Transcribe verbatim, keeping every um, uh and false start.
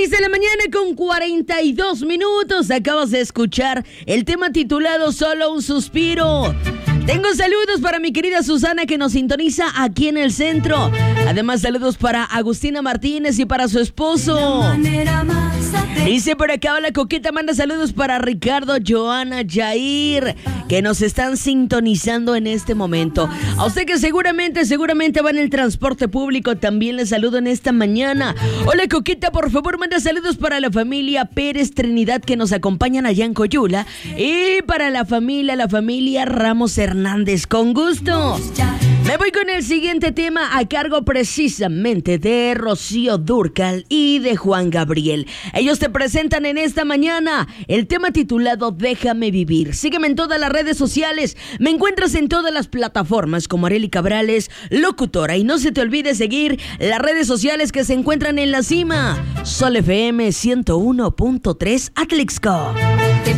seis de la mañana con cuarenta y dos minutos. Acabas de escuchar el tema titulado Solo un suspiro. Tengo saludos para mi querida Susana que nos sintoniza aquí en el centro. Además, saludos para Agustina Martínez y para su esposo. Dice por acá, la Coqueta manda saludos para Ricardo, Joana, Jair, que nos están sintonizando en este momento. A usted que seguramente, seguramente va en el transporte público, también le saludo en esta mañana. Hola Coqueta, por favor manda saludos para la familia Pérez Trinidad que nos acompañan allá en Coyula. Y para la familia, la familia Ramos Hernández, con gusto. Me voy con el siguiente tema a cargo precisamente de Rocío Dúrcal y de Juan Gabriel. Ellos te presentan en esta mañana el tema titulado Déjame Vivir. Sígueme en todas las redes sociales. Me encuentras en todas las plataformas como Arely Cabrales, locutora. Y no se te olvide seguir las redes sociales que se encuentran en la cima. Sol F M ciento uno punto tres Atlixco.